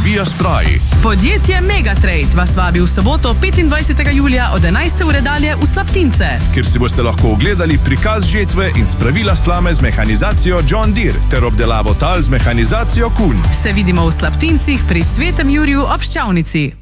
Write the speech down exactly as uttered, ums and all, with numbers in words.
živijo stroji. Podjetje Megatrade vas vabi v soboto petindvajsetega julija od enajste ure dalje v Slaptince, kjer si boste lahko ogledali prikaz žetve in spravila slame z mehanizacijo John Deere ter obdelavo tal z mehanizacijo Kuhn. Se vidimo v Slaptincih pri Svetem Juriju ob Ščavnici.